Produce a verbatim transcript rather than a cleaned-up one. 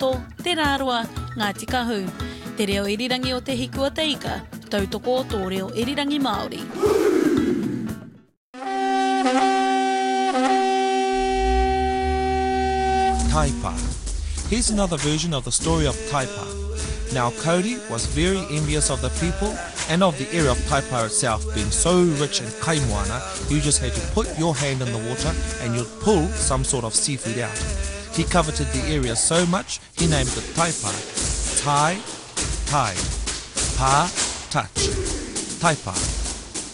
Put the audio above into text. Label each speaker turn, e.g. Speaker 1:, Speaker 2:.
Speaker 1: roto, te rāroa, ngā tikahu. Te reo irirangi o te hikua te ika, tautoko tō reo irirangi Māori.
Speaker 2: Taipa. Here's another version of the story of Taipa. Now Kauri was very envious of the people and of the area of Taipa itself being so rich in kaimoana. You just had to put your hand in the water and you'd pull some sort of seafood out. He coveted the area so much he named it Taipa. Tai, tai, pa, touch. Taipa.